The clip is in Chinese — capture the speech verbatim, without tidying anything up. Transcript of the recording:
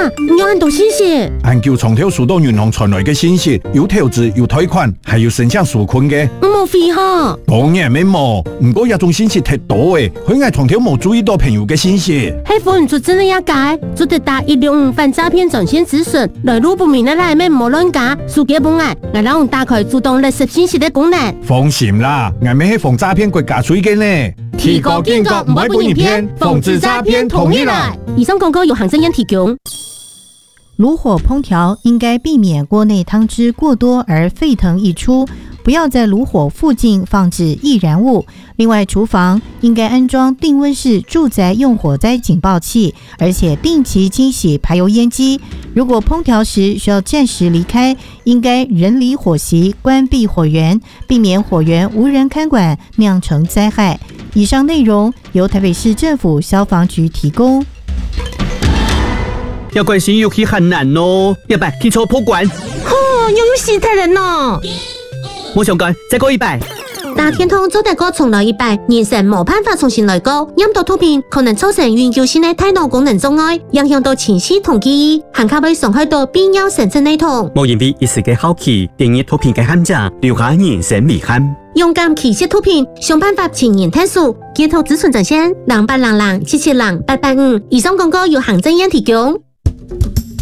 有很多信息。 研究从头数到银行传来嘅信息，有投资、有贷款，还有申请纾困嘅。 冇废哈。 當然免冇，不過一種信息太多誒，佢係從頭冇注意到朋友嘅信息。 係否唔做真嘅一解，做得打一六五反詐騙專線諮詢，來路不明嘅內面冇亂假，數據本案，我讓打開主動勒索信息嘅功能。 放心啦，我咪係防詐騙國家水嘅呢。 提高警覺，唔會被騙，防止詐騙同意來。以上廣告由行政院提供。 爐火烹調應該避免鍋內湯汁過多而沸騰溢出，不要在爐火附近放置易燃物。另外，廚房應該安裝定溫式住宅用火災警報器，而且定期清洗排油煙機。如果烹調時需要暫時離開，應該人離火席，關閉火源，避免火源無人看管釀成災害。以上內容由台北市政府消防局提供。 要關心遊戲很難哦，一百聽錯破關。 哦，又有死太人咯！ 我想講，再過一百。 打天通做得過重來一百，人生冇辦法重新來過。飲到毒品可能造成永久性的大腦功能障礙，影響到情緒同記憶，還可會傷害到必要神經系統。 冇因為一時嘅好奇，定義毒品嘅陷阱，留下人生遺憾。 勇敢棄械毒品，想辦法前沿探索。街頭諮詢專線：零八零零七七零八八五。以上廣告由行政院提供。